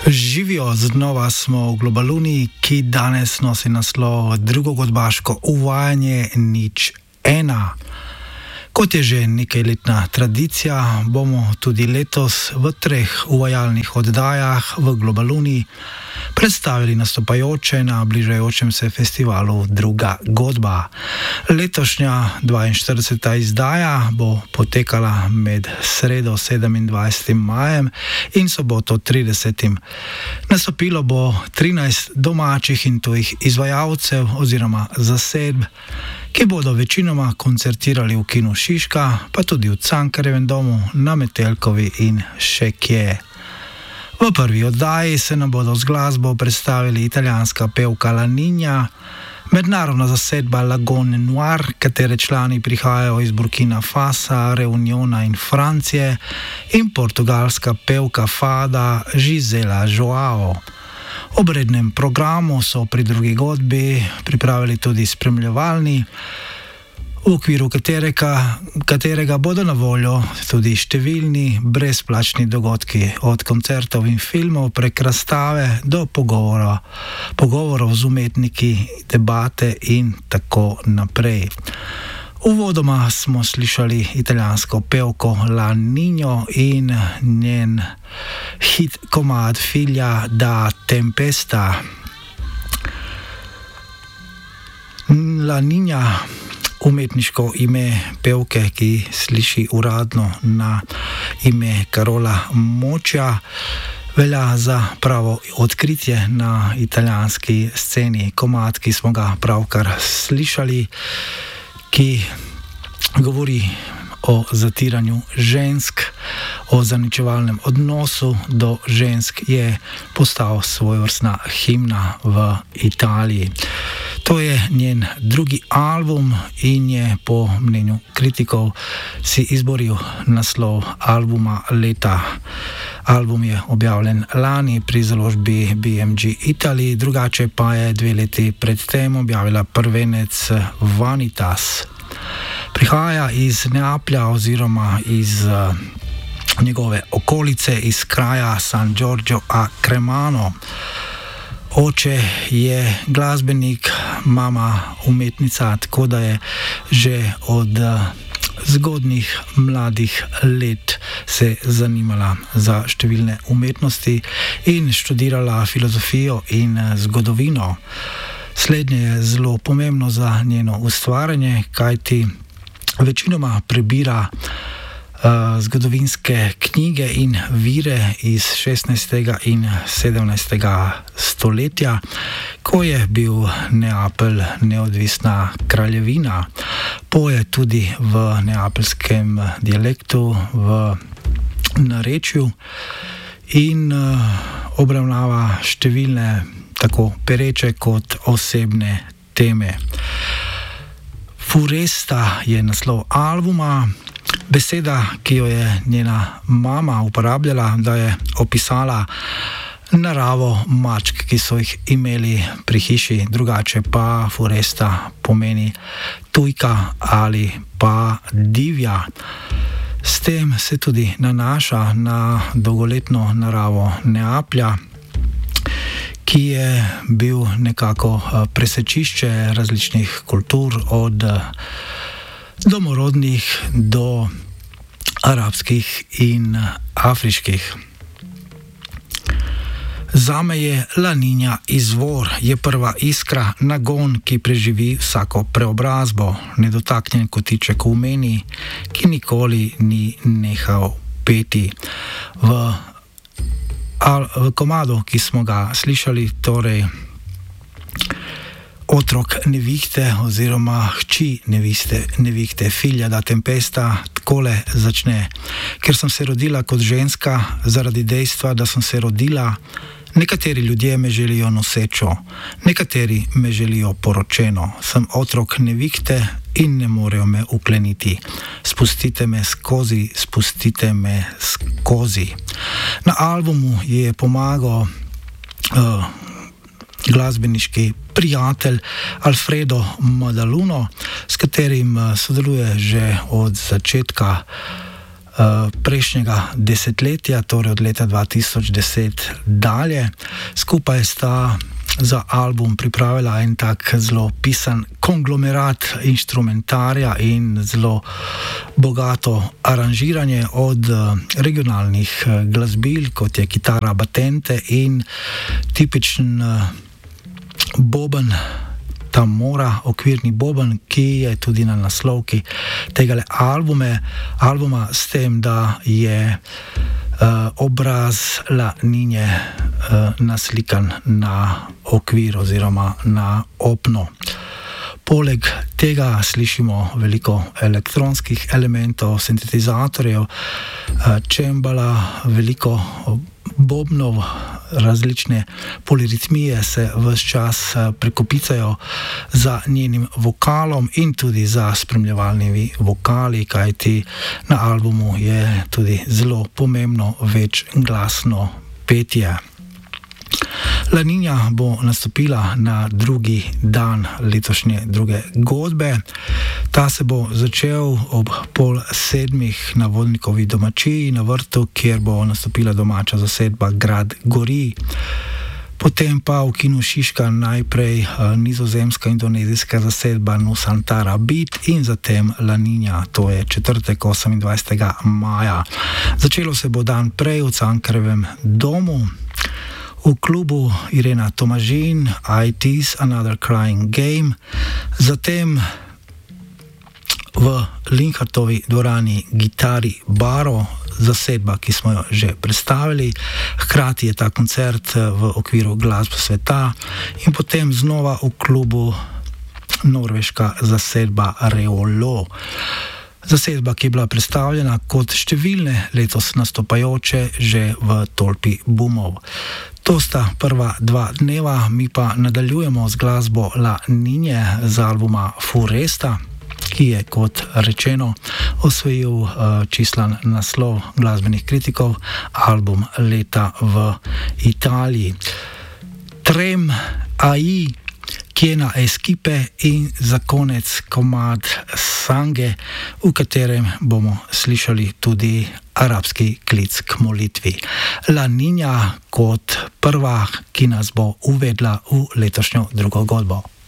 Živijo, znova smo v Globaluni, ki danes nosi naslov Drugo godbaško uvajanje nič ena. Kot je že nekajletna tradicija, bomo tudi letos v 3 uvajalnih oddajah v Globaluni predstavili nastopajoče na bližajočem se festivalu Druga godba. Letošnja 42. izdaja bo potekala med sredo 27. majem in soboto 30. Nastopilo bo 13 domačih in tujih izvajalcev oziroma zasedb, ki bodo večinoma koncertirali v Kinu Šiška, pa tudi v Cankarjevem domu, na Metelkovi in še kje. V prvi oddaji se nam bodo z glasbo predstavili italijanska pevka La Niña, mednarodna zasedba Lagone Noir, katere člani prihajajo iz Burkina Fasa, Reuniona in Francije, in portugalska pevka fada Gisela Joao. Ob rednem programu so pri drugi godbi pripravili tudi spremljevalni, v okviru katerega bodo na voljo tudi številni brezplačni dogodki, od koncertov in filmov prek razstave do pogovorov z umetniki, debate in tako naprej. Uvodoma smo slišali italijansko pevko La Niño in njen hit komad Figlia da Tempesta. La Niña, umetniško ime pevke, ki sliši uradno na ime Carola Močja, velja za pravo odkritje na italijanski sceni. Komad, ki smo ga pravkar slišali, ki govori o zatiranju žensk, o zaničevalnem odnosu do žensk, je postal svojvrstna himna v Italiji. To je njen drugi album in je po mnenju kritikov si izboril naslov albuma leta. Album je objavljen lani pri založbi BMG Italy, drugače pa je 2 leti predtem objavila prvenec Vanitas. Prihaja iz Neaplja oziroma iz njegove okolice, iz kraja San Giorgio a Cremano. Oče je glasbenik, mama umetnica, tako da je že od zgodnjih mladih let se zanimala za številne umetnosti in študirala filozofijo in zgodovino. Slednje je zelo pomembno za njeno ustvarjanje, kajti večinoma prebira zgodovinske knjige in vire iz 16. in 17. stoletja, ko je bil Neapelj neodvisna kraljevina. Poje tudi v neapeljskem dialektu, v narečju in obravnava številne tako pereče kot osebne teme. Furesta je naslov albuma. Beseda, ki jo je njena mama uporabljala, da je opisala naravo mačk, ki so jih imeli pri hiši, drugače pa furesta pomeni tujka ali pa divja. S tem se tudi nanaša na dolgoletno naravo Neaplja, ki je bil nekako presečišče različnih kultur, od domorodnih do arabskih in afriških. Zame je La Niña izvor, je prva iskra, nagon, ki preživi vsako preobrazbo, nedotaknjen kotiček v meni, ki nikoli ni nehal peti. V komadu, ki smo ga slišali, torej Otrok nevihte oziroma hči nevihte, Figlia da Tempesta, takole začne. Ker sem se rodila kot ženska, zaradi dejstva, da sem se rodila, nekateri ljudje me želijo nosečo, nekateri me želijo poročeno. Sem otrok nevihte in ne morejo me ukleniti. Spustite me skozi, spustite me skozi. Na albumu je pomagal glasbeniški prijatelj Alfredo Madaluno, s katerim sodeluje že od začetka prejšnjega desetletja, torej od leta 2010 dalje. Skupaj sta za album pripravila en tak zelo pisan konglomerat inštrumentarja in zelo bogato aranžiranje od regionalnih glasbil, kot je kitara batente in tipičen boben tamora, okvirni boben, ki je tudi na naslovki tega albuma, s tem, da je obraz La Ninje naslikan na okvir oziroma na opno. Poleg tega slišimo veliko elektronskih elementov, sintetizatorjev, čembala, veliko bobnov, različne poliritmije se ves čas prekopicajo za njenim vokalom in tudi za spremljevalnimi vokali, kajti na albumu je tudi zelo pomembno večglasno petje. La Ninja bo nastopila na drugi dan letošnje druge godbe. Ta se bo začel ob 6:30 na Vodnikovi domačiji na Vrtu, kjer bo nastopila domača zasedba Grad Gori. Potem pa v kinu Šiška najprej nizozemska indonezijska zasedba Nusantara Beat in zatem La Ninja, to je četrtek 28. maja. Začelo se bo dan prej v Cankarjevem domu. V klubu Irena Tomažin, IT's Another Crying Game, zatem v Linhartovi dvorani Gitari Baro, zasedba, ki smo jo že predstavili. Hkrati je ta koncert v okviru Glasbe sveta in potem znova v klubu norveška zasedba Reolo. Zasedba, ki je bila predstavljena kot številne letos nastopajoče že v Tolpi Bumov. To sta prva dva dneva, mi pa nadaljujemo z glasbo La Ninje z albuma Furesta, ki je, kot rečeno, osvojil čislan naslov glasbenih kritikov, album leta v Italiji. Trem AI, Kjena Eskipe in za konec komad Sange, v katerem bomo slišali tudi arabski klic k molitvi. La Ninja kot prva, ki nas bo uvedla v letošnjo drugo godbo.